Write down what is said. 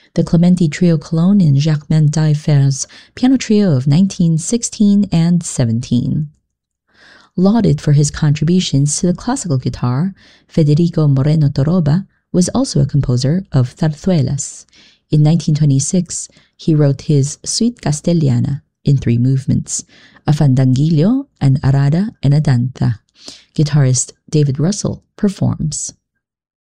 the Clementi Trio Cologne and Jacquemin Taillefer's piano trio of 1916 and 17. Lauded for his contributions to the classical guitar, Federico Moreno Toroba was also a composer of zarzuelas. In 1926, he wrote his Suite Castellana in 3 movements, a fandanguillo, an arada, and a danza. Guitarist David Russell performs.